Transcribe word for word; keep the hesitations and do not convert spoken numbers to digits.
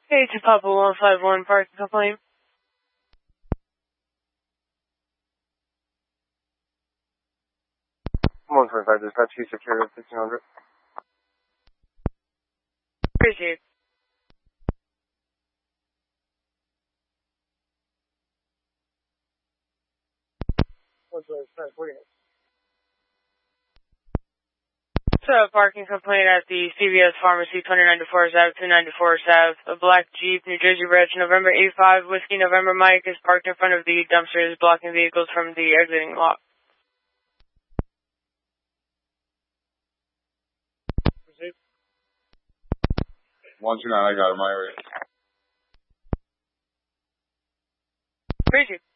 Hey, to Papa one five one parking complaint. one twenty-five, dispatch, you secure fifteen hundred. Appreciate it. It's a parking complaint at the C V S Pharmacy, twenty ninety-four South, two ninety-four South. A black Jeep, New Jersey Reg, November eight five, Whiskey November Mike is parked in front of the dumpsters, blocking vehicles from the exiting lot. one two nine, I got it, my area. Appreciate it.